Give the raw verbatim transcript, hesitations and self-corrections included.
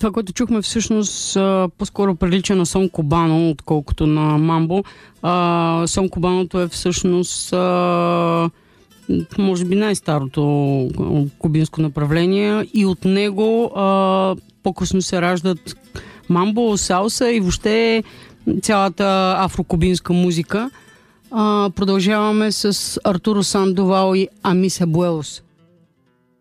това, което чухме, всъщност по-скоро прилича на сон кубано, отколкото на мамбо. А, сон кубаното е всъщност а, може би най-старото кубинско направление и от него а, по-късно се раждат мамбо, салса и въобще цялата афрокубинска музика. А, продължаваме с Артуро Сандовал и Амис Абуелос.